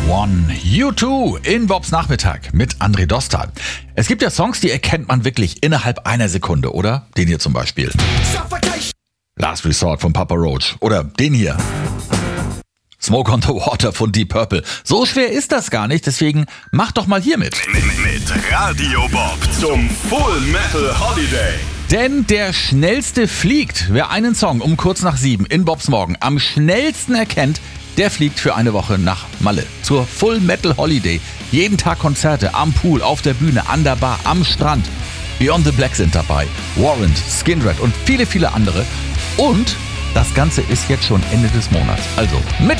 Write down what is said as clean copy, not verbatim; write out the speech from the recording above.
One, U2 in Bobs Nachmittag mit André Dostal. Es gibt ja Songs, die erkennt man wirklich innerhalb einer Sekunde, oder? Den hier zum Beispiel. Last Resort von Papa Roach. Oder den hier. Smoke on the Water von Deep Purple. So schwer ist das gar nicht, deswegen mach doch mal hier mit. Mit Radio Bob zum Full Metal Holiday. Denn der Schnellste fliegt. Wer einen Song um kurz nach 7 in Bobs Morgen am schnellsten erkennt, der fliegt für eine Woche nach Malle. Zur Full Metal Holiday. Jeden Tag Konzerte am Pool, auf der Bühne, an der Bar, am Strand. Beyond the Black sind dabei. Warrant, Skinred und viele, viele andere. Und das Ganze ist jetzt schon Ende des Monats. Also mit